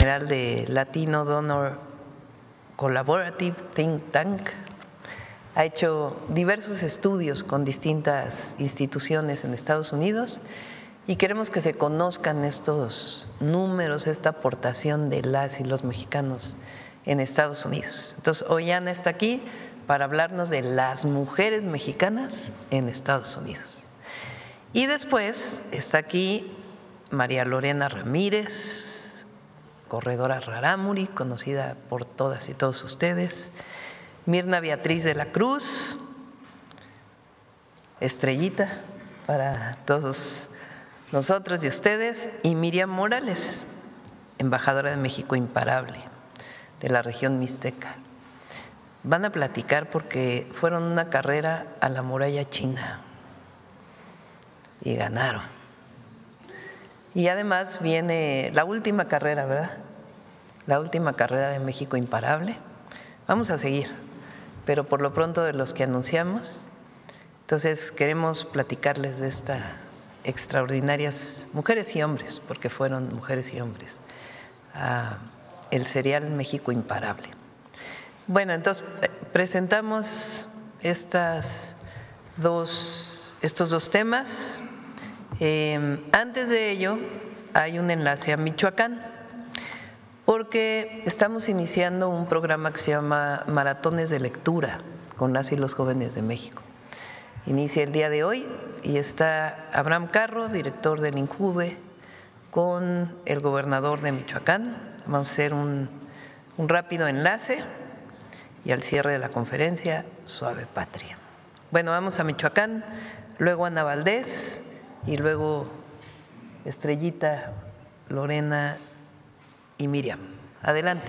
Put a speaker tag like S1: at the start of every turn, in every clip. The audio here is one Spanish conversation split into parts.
S1: general de Latino Donor Collaborative Think Tank. Ha hecho diversos estudios con distintas instituciones en Estados Unidos y queremos que se conozcan estos números, esta aportación de las y los mexicanos en Estados Unidos. Entonces, hoy Ana está aquí para hablarnos de las mujeres mexicanas en Estados Unidos. Y después está aquí María Lorena Ramírez, corredora Rarámuri, conocida por todas y todos ustedes, Mirna Beatriz de la Cruz, estrellita para todos nosotros y ustedes, y Miriam Morales, embajadora de México imparable de la región mixteca. Van a platicar porque fueron una carrera a la muralla china y ganaron. Y además viene la última carrera, ¿verdad? La última carrera de México imparable. Vamos a seguir, pero por lo pronto de los que anunciamos. Entonces queremos platicarles de estas extraordinarias mujeres y hombres, porque fueron mujeres y hombres, el serial México imparable. Bueno, entonces presentamos estos dos temas. Antes de ello hay un enlace a Michoacán, porque estamos iniciando un programa que se llama Maratones de Lectura con las y los jóvenes de México. Inicia el día de hoy y está Abraham Carro, director del INJUVE, con el gobernador de Michoacán. Vamos a hacer un rápido enlace y al cierre de la conferencia, Suave Patria. Bueno, vamos a Michoacán, luego Ana Valdés y luego Estrellita, Lorena y Miriam. Adelante.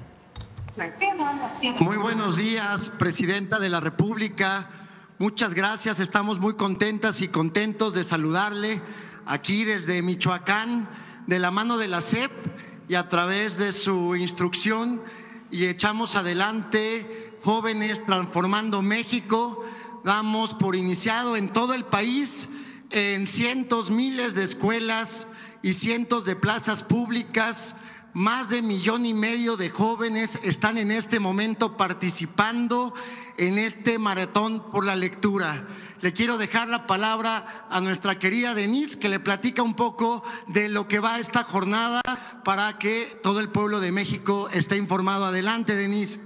S2: Muy buenos días, Presidenta de la República. Muchas gracias, estamos muy contentas y contentos de saludarle aquí desde Michoacán, de la mano de la SEP y a través de su instrucción, y echamos adelante Jóvenes Transformando México. Damos por iniciado en todo el país, en cientos, miles de escuelas y cientos de plazas públicas. Más de 1,5 millones de jóvenes están en este momento participando en este maratón por la lectura. Le quiero dejar la palabra a nuestra querida Denise, que le platica un poco de lo que va esta jornada para que todo el pueblo de México esté informado. Adelante, Denise.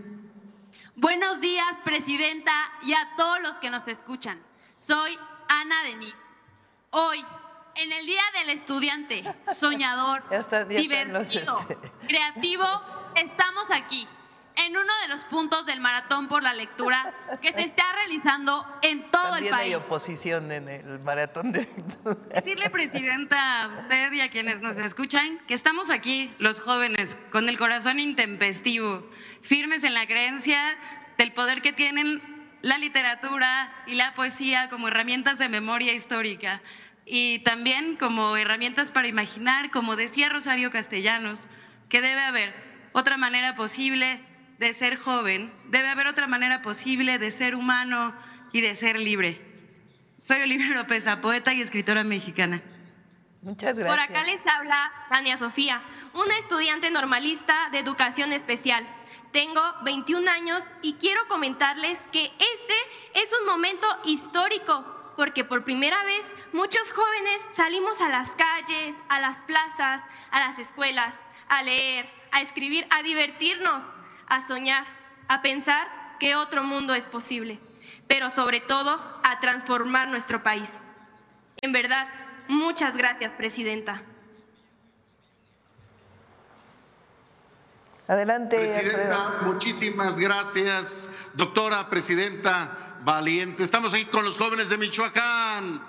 S3: Buenos días, Presidenta, y a todos los que nos escuchan. Soy Ana Denise. Hoy, en el Día del Estudiante, soñador, divertido, creativo, estamos aquí, en uno de los puntos del Maratón por la Lectura que se está realizando en todo el país.
S1: También hay oposición en el Maratón de Lectura.
S4: Decirle, Presidenta, a usted y a quienes nos escuchan, que estamos aquí, los jóvenes, con el corazón intempestivo, firmes en la creencia del poder que tienen la literatura y la poesía como herramientas de memoria histórica y también como herramientas para imaginar, como decía Rosario Castellanos, que debe haber otra manera posible de ser joven, debe haber otra manera posible de ser humano y de ser libre. Soy Olivia Lópeza, poeta y escritora mexicana.
S1: Muchas gracias.
S5: Por acá les habla Tania Sofía, una estudiante normalista de educación especial. Tengo 21 años y quiero comentarles que este es un momento histórico, porque por primera vez muchos jóvenes salimos a las calles, a las plazas, a las escuelas, a leer, a escribir, a divertirnos, a soñar, a pensar que otro mundo es posible, pero sobre todo a transformar nuestro país. En verdad, muchas gracias, Presidenta.
S1: Adelante,
S6: Presidenta,
S1: Alfredo.
S6: muchísimas gracias. Doctora Presidenta valiente. Estamos aquí con los jóvenes de Michoacán.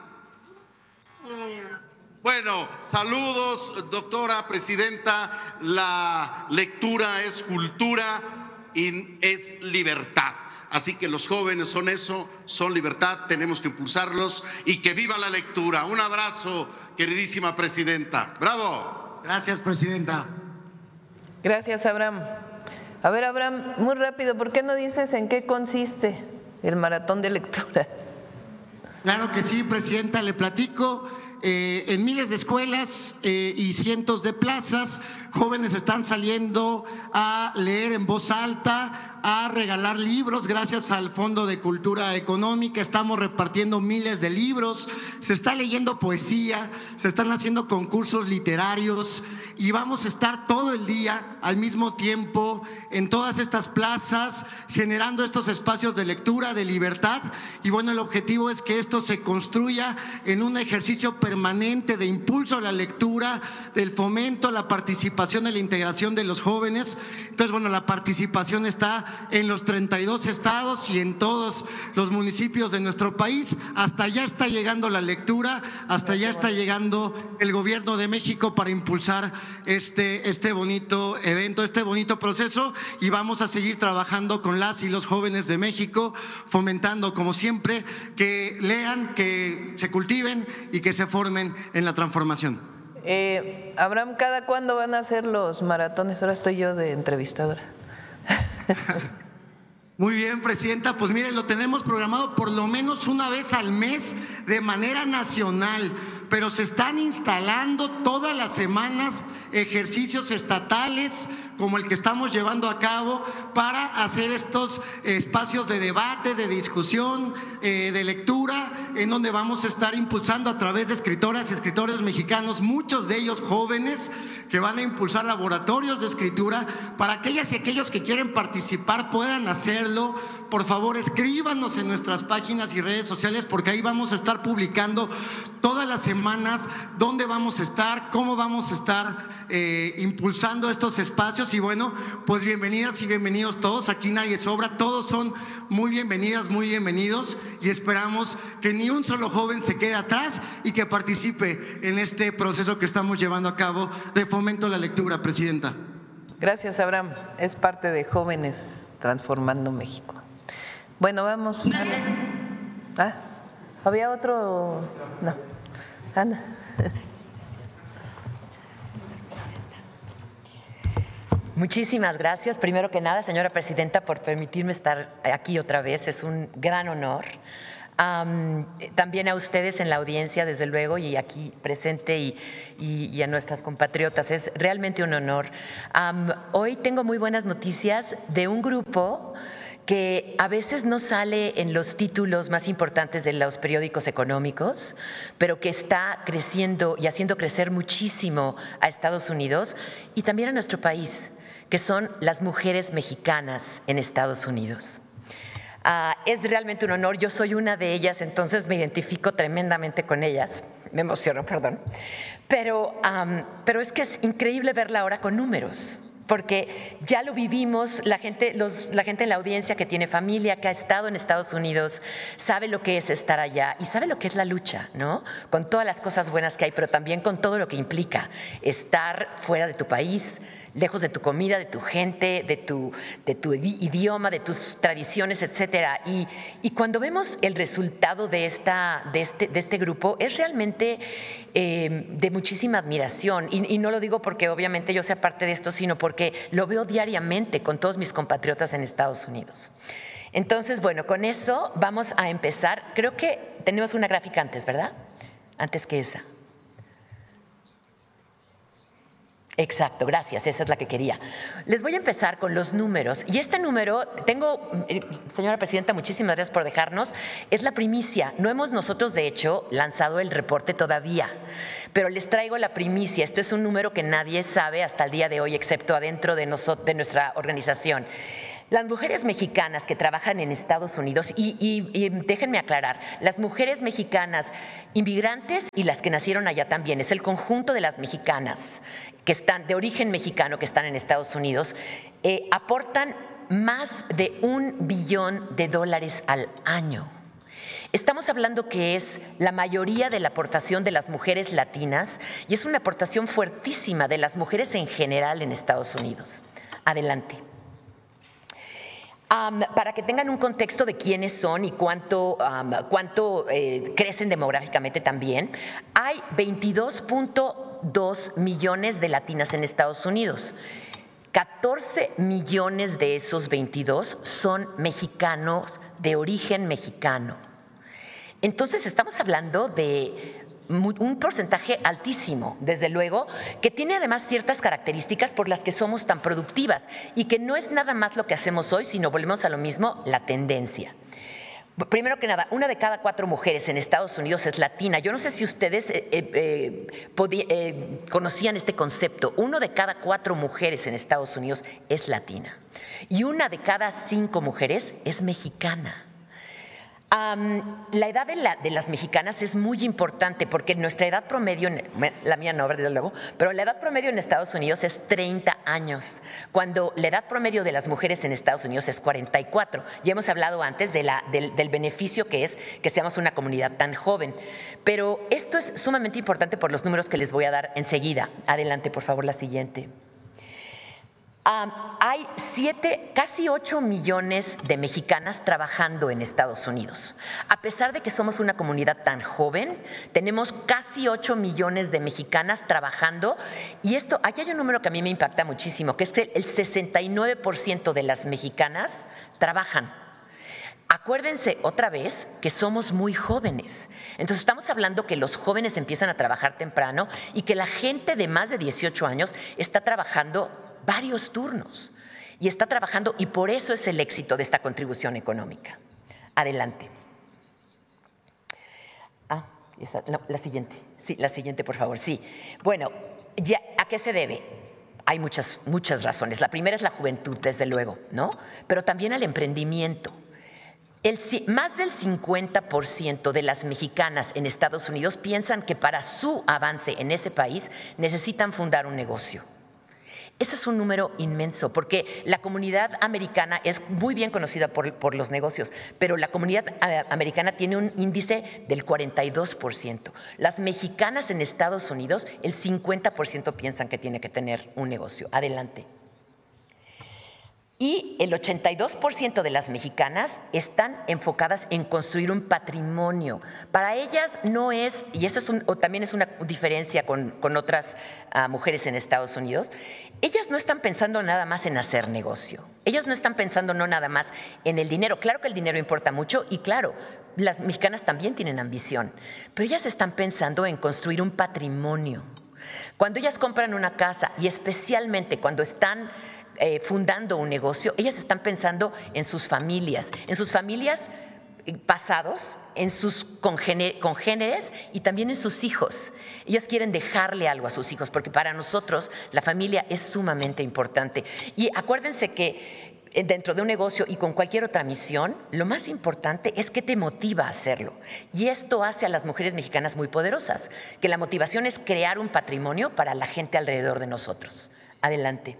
S6: Bueno, saludos, doctora Presidenta. La lectura es cultura y es libertad. Así que los jóvenes son eso, son libertad, tenemos que impulsarlos y que viva la lectura. Un abrazo, queridísima Presidenta. ¡Bravo!
S2: Gracias, Presidenta.
S1: Gracias, Abraham. A ver, Abraham, muy rápido, ¿por qué no dices en qué consiste el maratón de lectura?
S2: Claro que sí, Presidenta, le platico. En miles de escuelas y cientos de plazas jóvenes están saliendo a leer en voz alta, a regalar libros gracias al Fondo de Cultura Económica. Estamos repartiendo miles de libros, se está leyendo poesía, se están haciendo concursos literarios y vamos a estar todo el día al mismo tiempo en todas estas plazas generando estos espacios de lectura, de libertad. Y bueno, el objetivo es que esto se construya en un ejercicio permanente de impulso a la lectura, del fomento a la participación y la integración de los jóvenes. Entonces, bueno, la participación está en los 32 estados y en todos los municipios de nuestro país. Hasta allá está llegando la lectura, hasta allá está llegando el Gobierno de México para impulsar este bonito evento, este bonito proceso, y vamos a seguir trabajando con las y los jóvenes de México, fomentando como siempre que lean, que se cultiven y que se formen en la transformación.
S1: Abraham, ¿cada cuándo van a hacer los maratones? Ahora estoy yo de entrevistadora.
S2: Muy bien, presidenta, pues mire, lo tenemos programado por lo menos una vez al mes de manera nacional, pero se están instalando todas las semanas ejercicios estatales como el que estamos llevando a cabo para hacer estos espacios de debate, de discusión, de lectura, en donde vamos a estar impulsando a través de escritoras y escritores mexicanos, muchos de ellos jóvenes, que van a impulsar laboratorios de escritura. Para aquellas y aquellos que quieren participar puedan hacerlo. Por favor, escríbanos en nuestras páginas y redes sociales, porque ahí vamos a estar publicando todas las semanas dónde vamos a estar, cómo vamos a estar impulsando estos espacios. Y bueno, pues bienvenidas y bienvenidos todos, aquí nadie sobra, todos son muy bienvenidas, muy bienvenidos, y esperamos que ni un solo joven se quede atrás y que participe en este proceso que estamos llevando a cabo de fomento a la lectura, presidenta.
S1: Gracias, Abraham. Es parte de Jóvenes Transformando México. Bueno, vamos. Ana. ¿Había otro? No. Ana.
S7: Muchísimas gracias. Primero que nada, señora presidenta, por permitirme estar aquí otra vez. Es un gran honor. También a ustedes en la audiencia, desde luego, y aquí presente, y a nuestras compatriotas. Es realmente un honor. Hoy tengo muy buenas noticias de un grupo que a veces no sale en los títulos más importantes de los periódicos económicos, pero que está creciendo y haciendo crecer muchísimo a Estados Unidos y también a nuestro país, que son las mujeres mexicanas en Estados Unidos. Es realmente un honor, yo soy una de ellas, entonces me identifico tremendamente con ellas, me emociono, perdón, pero es que es increíble verla ahora con números, porque ya lo vivimos, la gente en la audiencia que tiene familia, que ha estado en Estados Unidos, sabe lo que es estar allá y sabe lo que es la lucha, ¿no? Con todas las cosas buenas que hay, pero también con todo lo que implica estar fuera de tu país, lejos de tu comida, de tu gente, de tu idioma, de tus tradiciones, etcétera. Y cuando vemos el resultado de este grupo, es realmente de muchísima admiración. Y no lo digo porque obviamente yo sea parte de esto, sino porque lo veo diariamente con todos mis compatriotas en Estados Unidos. Entonces, bueno, con eso vamos a empezar. Creo que tenemos una gráfica antes, ¿verdad? Antes que esa. Exacto, gracias, esa es la que quería. Les voy a empezar con los números. Y este número, señora presidenta, muchísimas gracias por dejarnos, es la primicia. No hemos nosotros, de hecho, lanzado el reporte todavía, pero les traigo la primicia. Este es un número que nadie sabe hasta el día de hoy, excepto adentro de nuestra organización. Las mujeres mexicanas que trabajan en Estados Unidos, y déjenme aclarar, las mujeres mexicanas inmigrantes y las que nacieron allá también, es el conjunto de las mexicanas que están de origen mexicano que están en Estados Unidos, aportan más de $1 billón al año. Estamos hablando que es la mayoría de la aportación de las mujeres latinas y es una aportación fuertísima de las mujeres en general en Estados Unidos. Adelante. Para que tengan un contexto de quiénes son y cuánto crecen demográficamente también, hay 22.2 millones de latinas en Estados Unidos. 14 millones de esos 22 son mexicanos de origen mexicano. Entonces estamos hablando de un porcentaje altísimo, desde luego, que tiene además ciertas características por las que somos tan productivas y que no es nada más lo que hacemos hoy, sino volvemos a lo mismo, la tendencia. Primero que nada, 1 de cada 4 mujeres en Estados Unidos es latina. Yo no sé si ustedes conocían este concepto. 1 de cada 4 mujeres en Estados Unidos es latina. Y 1 de cada 5 mujeres es mexicana. La edad de las mexicanas es muy importante porque nuestra edad promedio, la mía no, desde luego, pero la edad promedio en Estados Unidos es 30 años, cuando la edad promedio de las mujeres en Estados Unidos es 44. Ya hemos hablado antes del beneficio que es que seamos una comunidad tan joven, pero esto es sumamente importante por los números que les voy a dar enseguida. Adelante, por favor, la siguiente. Hay casi 8 millones de mexicanas trabajando en Estados Unidos. A pesar de que somos una comunidad tan joven, tenemos casi 8 millones de mexicanas trabajando. Y aquí hay un número que a mí me impacta muchísimo, que es que el 69% de las mexicanas trabajan. Acuérdense otra vez que somos muy jóvenes. Entonces estamos hablando que los jóvenes empiezan a trabajar temprano y que la gente de más de 18 años está trabajando varios turnos y está trabajando, y por eso es el éxito de esta contribución económica. Adelante. La siguiente. Sí, la siguiente, por favor. Sí. Bueno, ¿a qué se debe? Hay muchas razones. La primera es la juventud, desde luego, ¿no? Pero también al emprendimiento. Más del 50% de las mexicanas en Estados Unidos piensan que para su avance en ese país necesitan fundar un negocio. Eso es un número inmenso, porque la comunidad americana es muy bien conocida por los negocios, pero la comunidad americana tiene un índice del 42%. Las mexicanas en Estados Unidos, el 50% piensan que tiene que tener un negocio. Adelante. Y el 82% de las mexicanas están enfocadas en construir un patrimonio. Para ellas no es, y eso también es una diferencia con otras mujeres en Estados Unidos, ellas no están pensando nada más en hacer negocio. Ellas no están pensando nada más en el dinero. Claro que el dinero importa mucho y claro, las mexicanas también tienen ambición, pero ellas están pensando en construir un patrimonio. Cuando ellas compran una casa y especialmente cuando están fundando un negocio, ellas están pensando en sus familias pasados, en sus congéneres y también en sus hijos. Ellas quieren dejarle algo a sus hijos porque para nosotros la familia es sumamente importante. Y acuérdense que dentro de un negocio y con cualquier otra misión, lo más importante es qué te motiva a hacerlo. Y esto hace a las mujeres mexicanas muy poderosas, que la motivación es crear un patrimonio para la gente alrededor de nosotros. Adelante.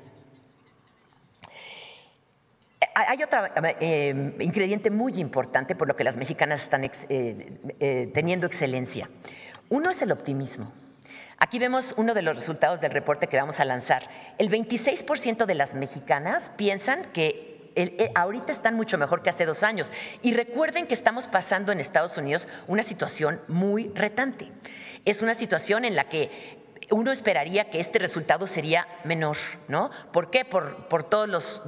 S7: Hay otro ingrediente muy importante por lo que las mexicanas están teniendo excelencia. Uno es el optimismo. Aquí vemos uno de los resultados del reporte que vamos a lanzar. El 26% de las mexicanas piensan que ahorita están mucho mejor que hace 2 años. Y recuerden que estamos pasando en Estados Unidos una situación muy retante. Es una situación en la que uno esperaría que este resultado sería menor, ¿no? ¿Por qué? Por todos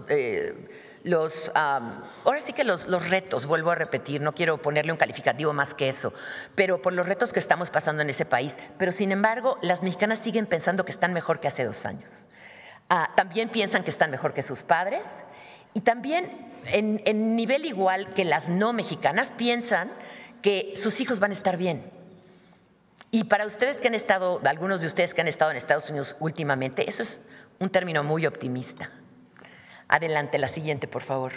S7: ahora sí que los retos, vuelvo a repetir, no quiero ponerle un calificativo más que eso, pero por los retos que estamos pasando en ese país. Pero sin embargo, las mexicanas siguen pensando que están mejor que hace 2 años. También piensan que están mejor que sus padres y también en nivel igual que las no mexicanas piensan que sus hijos van a estar bien. Y para ustedes que han estado, algunos de ustedes que han estado en Estados Unidos últimamente, eso es un término muy optimista. Adelante, la siguiente, por favor.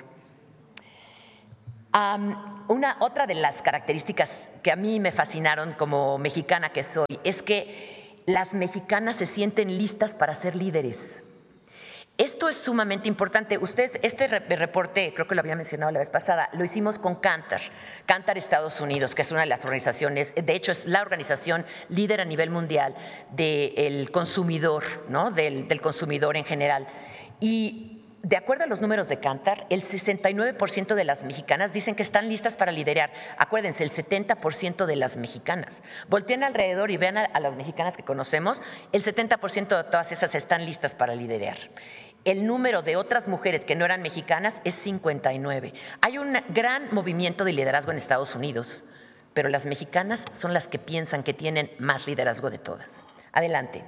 S7: Otra de las características que a mí me fascinaron como mexicana que soy es que las mexicanas se sienten listas para ser líderes. Esto es sumamente importante. Ustedes, este reporte, creo que lo había mencionado la vez pasada, lo hicimos con Kantar Estados Unidos, que es una de las organizaciones, de hecho es la organización líder a nivel mundial del consumidor, ¿no? Del consumidor en general. Y de acuerdo a los números de Kantar, el 69% de las mexicanas dicen que están listas para liderar. Acuérdense, el 70% de las mexicanas. Volteen alrededor y vean a las mexicanas que conocemos, el 70% de todas esas están listas para liderar. El número de otras mujeres que no eran mexicanas es 59. Hay un gran movimiento de liderazgo en Estados Unidos, pero las mexicanas son las que piensan que tienen más liderazgo de todas. Adelante.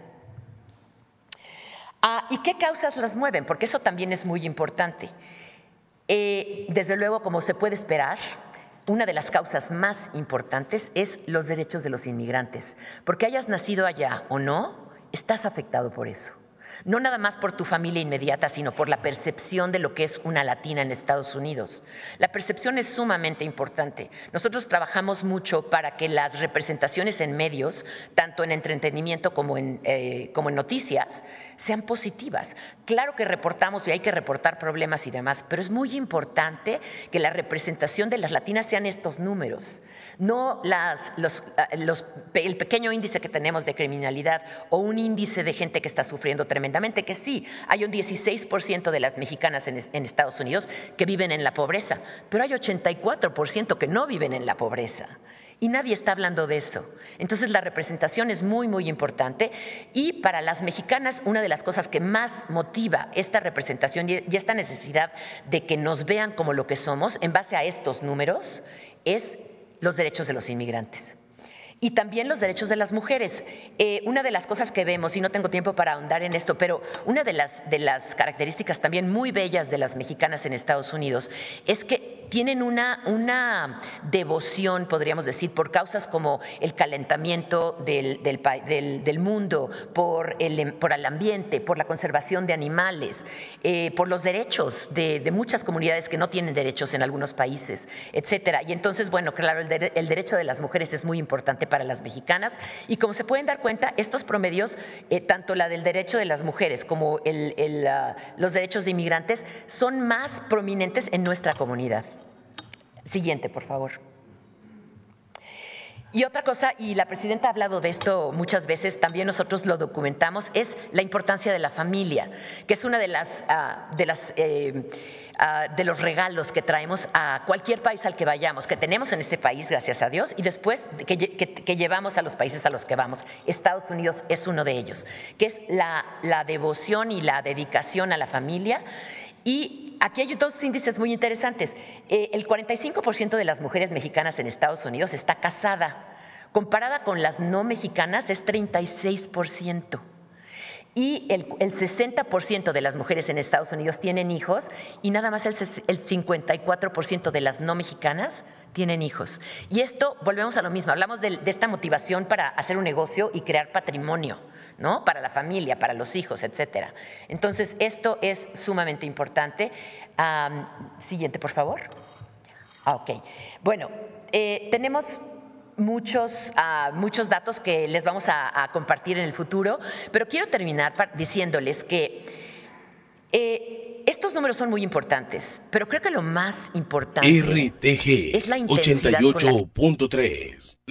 S7: ¿Y qué causas las mueven? Porque eso también es muy importante. Desde luego, como se puede esperar, una de las causas más importantes es los derechos de los inmigrantes. Porque hayas nacido allá o no, estás afectado por eso. No nada más por tu familia inmediata, sino por la percepción de lo que es una latina en Estados Unidos. La percepción es sumamente importante. Nosotros trabajamos mucho para que las representaciones en medios, tanto en entretenimiento como en noticias, sean positivas. Claro que reportamos y hay que reportar problemas y demás, pero es muy importante que la representación de las latinas sean estos números. No el pequeño índice que tenemos de criminalidad o un índice de gente que está sufriendo tremendamente, que sí, hay un 16% de las mexicanas en Estados Unidos que viven en la pobreza, pero hay 84% que no viven en la pobreza. Y nadie está hablando de eso. Entonces la representación es muy, muy importante. Y para las mexicanas, una de las cosas que más motiva esta representación y esta necesidad de que nos vean como lo que somos en base a estos números es los derechos de los inmigrantes. Y también los derechos de las mujeres. Una de las cosas que vemos, y no tengo tiempo para ahondar en esto, pero una de las características también muy bellas de las mexicanas en Estados Unidos es que tienen una devoción, podríamos decir, por causas como el calentamiento del mundo, por el ambiente, por la conservación de animales, por los derechos de muchas comunidades que no tienen derechos en algunos países, etcétera. Y entonces, bueno, claro, el derecho de las mujeres es muy importante para las mexicanas. Y como se pueden dar cuenta, estos promedios, tanto la del derecho de las mujeres como los derechos de inmigrantes, son más prominentes en nuestra comunidad. Siguiente, por favor. Y otra cosa, y la presidenta ha hablado de esto muchas veces, también nosotros lo documentamos, es la importancia de la familia, que es una de los regalos que traemos a cualquier país al que vayamos, que tenemos en este país, gracias a Dios, y después que llevamos a los países a los que vamos. Estados Unidos es uno de ellos, que es la devoción y la dedicación a la familia. Y aquí hay dos índices muy interesantes. El 45% de las mujeres mexicanas en Estados Unidos está casada. Comparada con las no mexicanas es 36%. Y el 60% de las mujeres en Estados Unidos tienen hijos y nada más el 54% de las no mexicanas tienen hijos. Y esto, volvemos a lo mismo, hablamos de esta motivación para hacer un negocio y crear patrimonio, ¿no? Para la familia, para los hijos, etcétera. Entonces, esto es sumamente importante. Siguiente, por favor. Ok. Bueno, tenemos muchos datos que les vamos a compartir en el futuro, pero quiero terminar diciéndoles que estos números son muy importantes, pero creo que lo más importante
S8: RTG
S7: es la intensidad
S8: 88.3.